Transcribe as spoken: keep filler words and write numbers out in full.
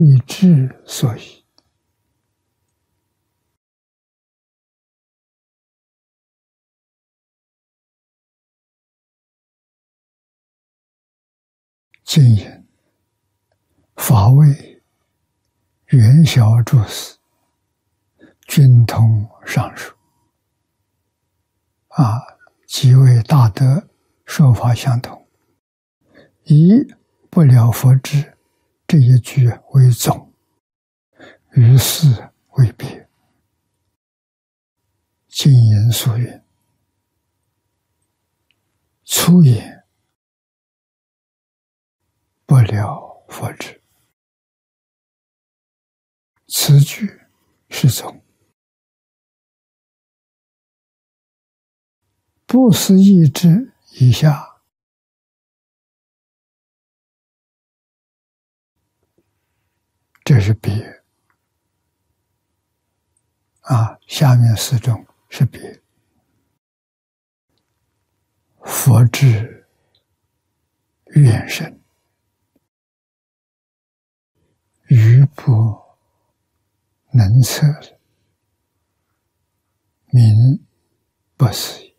以之所以。经言法谓元小诸事，均通上述。啊，即为大德说法相同，以不了佛智这一句为总，于事为别。经言所云：粗言不了佛智，此句是总。不思议之以下，这是别。啊，下面四种是别。佛智远深，愚不能测，名不思议。